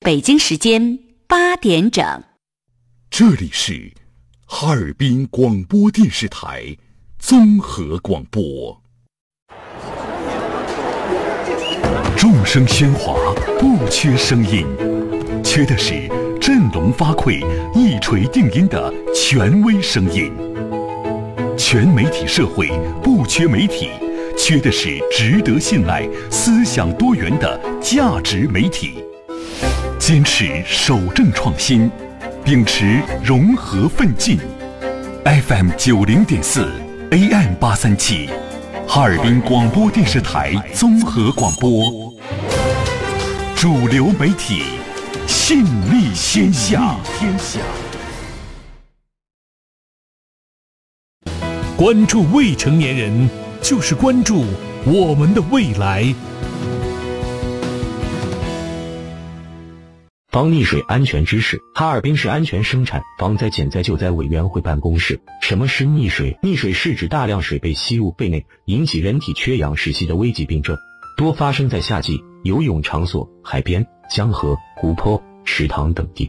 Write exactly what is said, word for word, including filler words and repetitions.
北京时间八点整。 这里是哈尔滨广播电视台综合广播。众声喧哗，不缺声音，缺的是振聋发聩、一锤定音的权威声音。全媒体社会不缺媒体，缺的是值得信赖、思想多元的价值媒体。坚持守正创新，秉持融合奋进。F M 九零点四 A M 八三七，哈尔滨广播电视台综合广播，主流媒体，信力天下。天下。 关注未成年人，就是关注我们的未来。 防溺水安全知识。哈尔滨市安全生产防灾减灾救灾委员会办公室。什么是溺水？溺水是指大量水被吸入肺内，引起人体缺氧窒息的危急病症，多发生在夏季游泳场所、海边、江河、湖泊、池塘等地。